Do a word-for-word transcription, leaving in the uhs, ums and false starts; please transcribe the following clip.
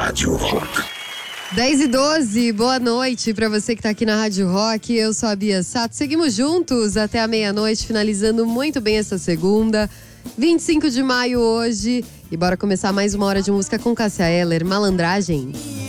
Rádio Rock. dez e doze, boa noite pra você que tá aqui na Rádio Rock. Eu sou a Bia Sato. Seguimos juntos até a meia-noite, finalizando muito bem essa segunda. vinte e cinco de maio hoje. E bora começar mais uma hora de música com Cássia Eller, Malandragem.